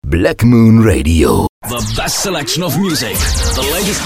Black Moon Radio. The best selection of music, the latest